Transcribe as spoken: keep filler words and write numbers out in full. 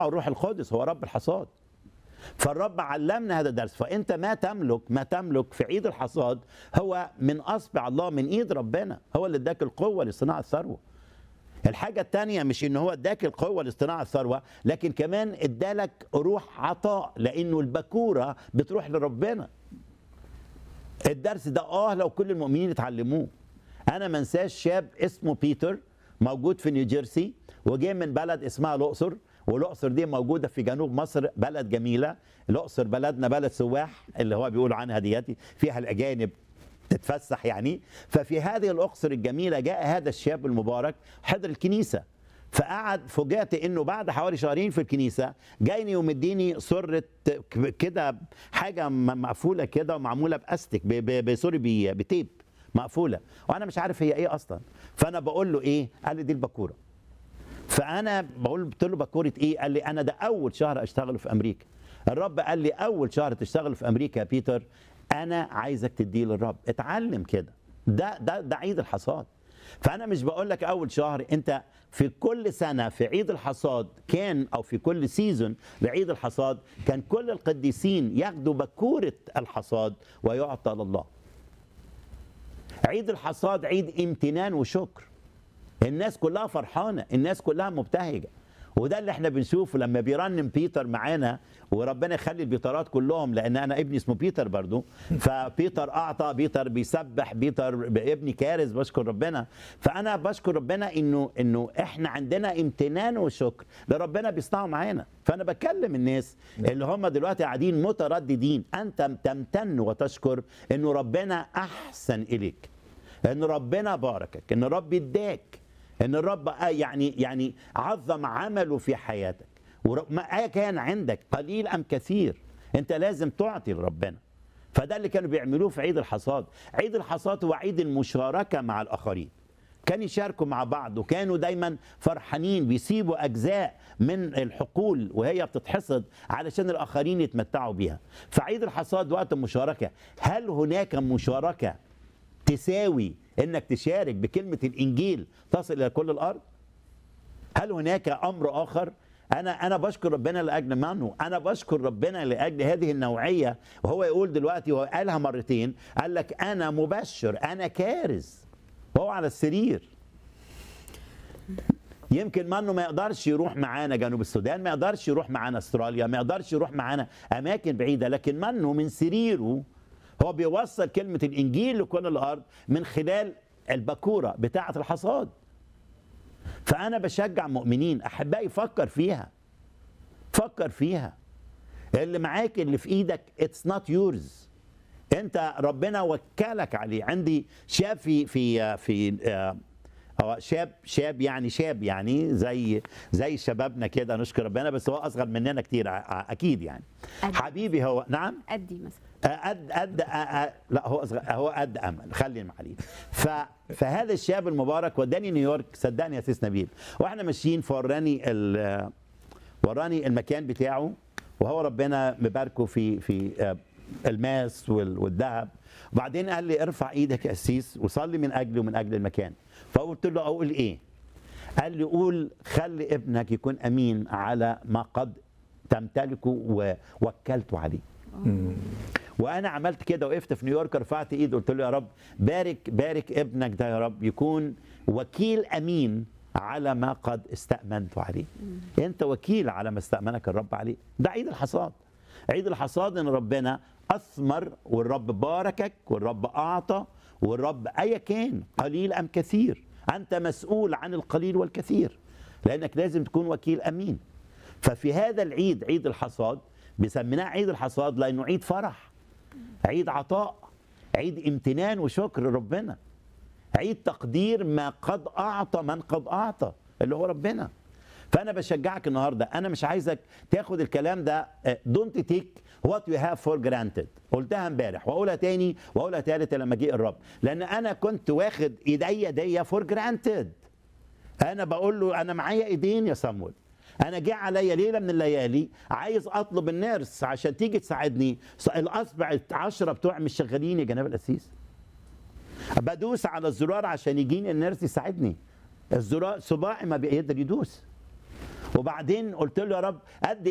الروح القدس هو رب الحصاد. فالرب علمنا هذا الدرس. فانت ما تملك ما تملك في عيد الحصاد هو من اصبع الله، من ايد ربنا، هو اللي اداك القوه لصناعه الثروه. الحاجه الثانيه مش ان هو اداك القوه لصناعه الثروه، لكن كمان ادالك روح عطاء، لانه البكوره بتروح لربنا. الدرس ده اه لو كل المؤمنين اتعلموه. انا ما انساش شاب اسمه بيتر موجود في نيوجيرسي، وجاي من بلد اسمها الاقصر، والاقصر دي موجوده في جنوب مصر، بلد جميله. الاقصر بلدنا بلد سواح، اللي هو بيقولوا عنها دياتي فيها الاجانب تتفسح يعني. ففي هذه الاقصر الجميله جاء هذا الشاب المبارك حضر الكنيسه، فقعد فوجئت انه بعد حوالي شهرين في الكنيسه جايني ومديني سره كده، حاجه مقفوله كده ومعموله باستك بسوري بتيب مقفوله، وانا مش عارف هي ايه اصلا. فانا بقول له ايه؟ قال لي دي البكوره. فانا بقول قلت له بكوره ايه؟ قال لي انا ده اول شهر اشتغل في امريكا. الرب قال لي اول شهر تشتغل في امريكا يا بيتر انا عايزك تديه للرب، اتعلم كده. ده ده ده عيد الحصاد. فانا مش بقول لك اول شهر، انت في كل سنه في عيد الحصاد كان، او في كل سيزون لعيد الحصاد كان كل القديسين ياخدوا بكوره الحصاد ويعطى لله. عيد الحصاد عيد امتنان وشكر. الناس كلها فرحانه، الناس كلها مبتهجه. وده اللي احنا بنشوفه لما بيرنم بيتر معانا، وربنا يخلي البيترات كلهم، لان انا ابني اسمه بيتر برضو. فبيتر اعطى، بيتر بيسبح، بيتر ابني كارز، بشكر ربنا. فانا بشكر ربنا انه انه احنا عندنا امتنان وشكر لربنا بيصنعه معانا. فانا بكلم الناس اللي هم دلوقتي قاعدين مترددين، انت تمتن وتشكر انه ربنا احسن اليك، ان ربنا باركك، ان رب اداك، ان الرب يعني يعني عظم عمله في حياتك. وما كان عندك قليل ام كثير انت لازم تعطي لربنا. فده اللي كانوا بيعملوه في عيد الحصاد. عيد الحصاد هو عيد المشاركه مع الاخرين. كانوا يشاركوا مع بعض، وكانوا دايما فرحانين، بيسيبوا اجزاء من الحقول وهي بتتحصد علشان الاخرين يتمتعوا بيها. فعيد الحصاد وقت المشاركه. هل هناك مشاركه تساوي انك تشارك بكلمه الانجيل تصل الى كل الارض؟ هل هناك امر اخر؟ انا انا بشكر ربنا لاجل منه، انا بشكر ربنا لاجل هذه النوعيه. وهو يقول دلوقتي، وهو قالها مرتين، قال لك انا مبشر، انا كارز، وهو على السرير. يمكن منه ما يقدرش يروح معانا جنوب السودان، ما يقدرش يروح معانا استراليا، ما يقدرش يروح معانا اماكن بعيده، لكن منه من سريره هو بيوصل كلمة الإنجيل لكل الأرض من خلال البكورة بتاعة الحصاد. فأنا بشجع مؤمنين أحبائي، فكر فيها، فكر فيها. اللي معاك، اللي في إيدك it's not yours. أنت ربنا وكلك عليه. عندي شاب في في في هو شاب شاب يعني شاب يعني زي زي شبابنا كده، نشكر ربنا، بس هو أصغر مننا كتير أكيد يعني. أدي. حبيبي هو نعم أدي مثلا قد قد لا هو أصغر، هو قد امل، خلينا عليه. ف فهذا الشاب المبارك وداني نيويورك، صدقني يا سيس نبيل، واحنا ماشيين فوراني وراني المكان بتاعه، وهو ربنا مباركه في في الماس والذهب. وبعدين قال لي ارفع ايدك يا قسيس وصلي من اجلي ومن اجل المكان. فقلت له اقول ايه؟ قال لي قول خلي ابنك يكون امين على ما قد تمتلكه ووكلته عليه. وانا عملت كده، وقفت في نيويورك، رفعت ايدي قلت له يا رب بارك بارك ابنك ده يا رب، يكون وكيل امين على ما قد استأمنت عليه. انت وكيل على ما استأمنك الرب عليه. ده عيد الحصاد. عيد الحصاد ان ربنا اثمر، والرب باركك، والرب اعطى، والرب ايا كان قليل ام كثير، انت مسؤول عن القليل والكثير، لانك لازم تكون وكيل امين. ففي هذا العيد، عيد الحصاد، بسميناه عيد الحصاد لانه عيد فرح، عيد عطاء، عيد امتنان وشكر ربنا، عيد تقدير ما قد اعطى من قد اعطى اللي هو ربنا. فانا بشجعك النهارده، انا مش عايزك تاخد الكلام ده دونت تيك وات يو هاف فور جرانتد. قلتها امبارح واقولها تاني واقولها تالت لما جه الرب، لان انا كنت واخد ايديا دي فور جرانتد. انا بقول له انا معايا ايدين يا صمويل، انا جه عليا ليله من الليالي عايز اطلب النيرس عشان تيجي تساعدني، الاصبع العشره بتوع مش شغالين يا جناب القسيس، بدوس على الزرار عشان يجيني النيرس يساعدني، الزرار صباعي ما بيقدر يدوس. وبعدين قلت له يا رب قد